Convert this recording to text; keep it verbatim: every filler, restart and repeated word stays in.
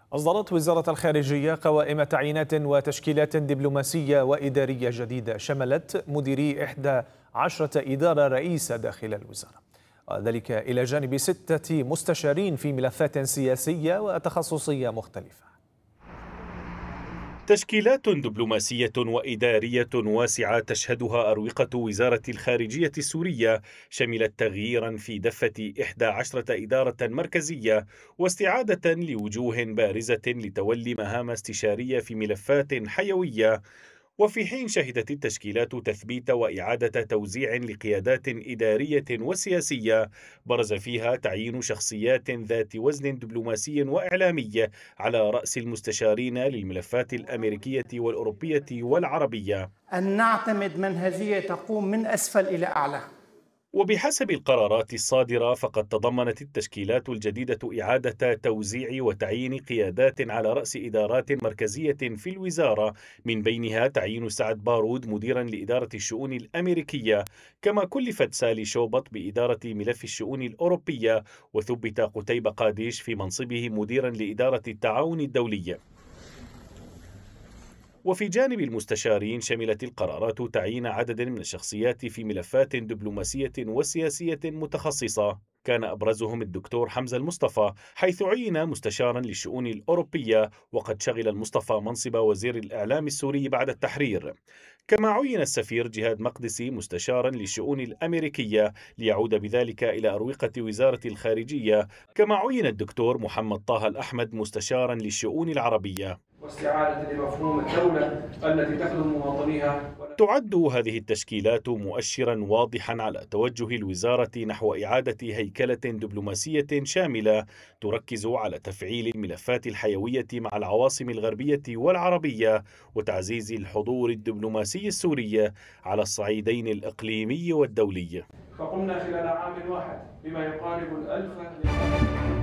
أصدرت وزارة الخارجية قوائم تعيينات وتشكيلات دبلوماسية وإدارية جديدة شملت مديري إحدى عشرة إدارة رئيسة داخل الوزارة، وذلك إلى جانب ستة مستشارين في ملفات سياسية وتخصصية مختلفة. تشكيلات دبلوماسية وإدارية واسعة تشهدها أروقة وزارة الخارجية السورية شملت تغييرا في دفة إحدى عشرة إدارة مركزية واستعادة لوجوه بارزة لتولي مهام استشارية في ملفات حيوية. وفي حين شهدت التشكيلات تثبيت وإعادة توزيع لقيادات إدارية وسياسية، برز فيها تعيين شخصيات ذات وزن دبلوماسي وإعلامي على رأس المستشارين للملفات الأمريكية والأوروبية والعربية. أن نعتمد منهجية تقوم من أسفل إلى أعلى. وبحسب القرارات الصادرة فقد تضمنت التشكيلات الجديدة إعادة توزيع وتعيين قيادات على رأس إدارات مركزية في الوزارة، من بينها تعيين سعد بارود مديرا لإدارة الشؤون الأمريكية، كما كلفت سالي شوبط بإدارة ملف الشؤون الأوروبية، وثبت قتيبة قاديش في منصبه مديرا لإدارة التعاون الدولي. وفي جانب المستشارين شملت القرارات تعيين عدد من الشخصيات في ملفات دبلوماسية وسياسية متخصصة، كان أبرزهم الدكتور حمزة المصطفى، حيث عين مستشارا للشؤون الأوروبية، وقد شغل المصطفى منصب وزير الإعلام السوري بعد التحرير. كما عين السفير جهاد مقدسي مستشارا للشؤون الأمريكية، ليعود بذلك إلى أروقة وزارة الخارجية. كما عين الدكتور محمد طه الأحمد مستشارا للشؤون العربية. واستعادة لمفهوم الدولة التي تخدم مواطنيها. تعد هذه التشكيلات مؤشرا واضحا على توجه الوزارة نحو إعادة هيكلة دبلوماسية شاملة تركز على تفعيل الملفات الحيوية مع العواصم الغربية والعربية، وتعزيز الحضور الدبلوماسي السوري على الصعيدين الإقليمي والدولي. فقمنا خلال عام واحد بما يقارب الألف